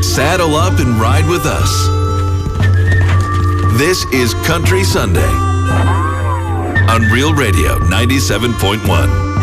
saddle up and ride with us. This is Country Sunday on Real Radio 97.1.